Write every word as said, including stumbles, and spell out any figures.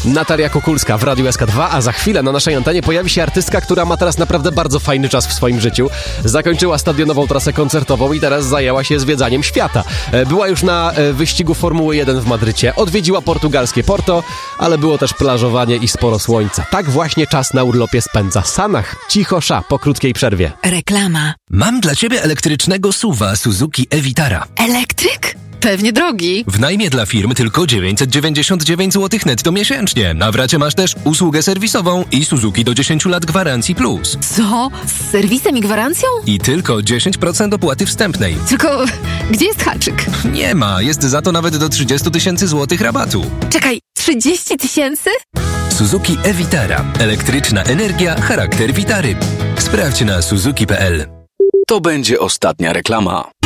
Natalia Kukulska w Radiu S K dwa, a za chwilę na naszej antenie pojawi się artystka, która ma teraz naprawdę bardzo fajny czas w swoim życiu. Zakończyła stadionową trasę koncertową i teraz zajęła się zwiedzaniem świata. Była już na wyścigu Formuły jeden w Madrycie, odwiedziła portugalskie Porto, ale było też plażowanie i sporo słońca. Tak właśnie czas na urlopie spędza Sanach Cichosza po krótkiej przerwie. Reklama. Mam dla ciebie elektrycznego suwa Suzuki e-Vitara. Elektryk? Pewnie drogi. W najmie dla firm tylko dziewięćset dziewięćdziesiąt dziewięć złotych netto miesięcznie. Na w racie masz też usługę serwisową i Suzuki do dziesięć lat gwarancji plus. Co? Z serwisem i gwarancją? I tylko dziesięć procent opłaty wstępnej. Tylko gdzie jest haczyk? Nie ma, jest za to nawet do trzydzieści tysięcy złotych rabatu. Czekaj, trzydzieści tysięcy? Suzuki e-Vitara. Elektryczna energia, charakter Vitary. Sprawdź na suzuki kropka p l. To będzie ostatnia reklama.